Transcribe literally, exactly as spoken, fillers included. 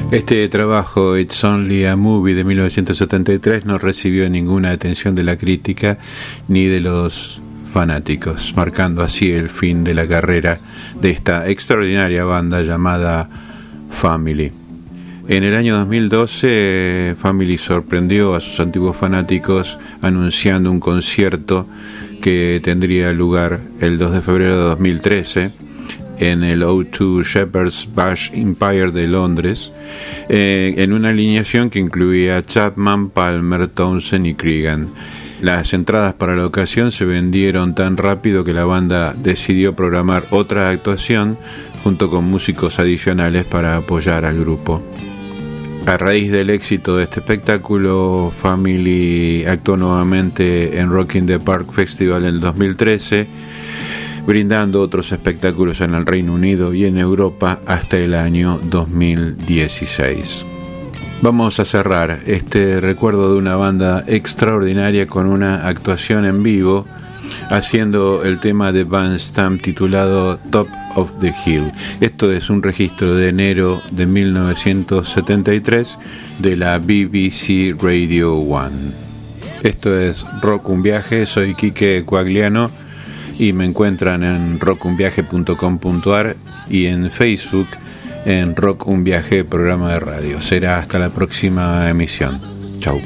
Este trabajo, It's Only a Movie, de mil novecientos setenta y tres, no recibió ninguna atención de la crítica ni de los fanáticos, marcando así el fin de la carrera de esta extraordinaria banda llamada Family. En el año dos mil doce, Family sorprendió a sus antiguos fanáticos anunciando un concierto que tendría lugar el dos de febrero de dos mil trece en el O dos Shepherd's Bush Empire de Londres, eh, en una alineación que incluía Chapman, Palmer, Townsend y Cregan. Las entradas para la ocasión se vendieron tan rápido que la banda decidió programar otra actuación junto con músicos adicionales para apoyar al grupo. A raíz del éxito de este espectáculo, Family actuó nuevamente en Rock in the Park Festival en el dos mil trece, brindando otros espectáculos en el Reino Unido y en Europa hasta el año dos mil dieciséis. Vamos a cerrar este recuerdo de una banda extraordinaria con una actuación en vivo, haciendo el tema de Van Stamp titulado Top of the Hill. Esto es un registro de enero de mil novecientos setenta y tres de la B B C Radio uno. Esto es Rock Un Viaje, soy Quique Coagliano y me encuentran en rock un viaje punto com punto a r y en Facebook en Rock Un Viaje, programa de radio. Será hasta la próxima emisión.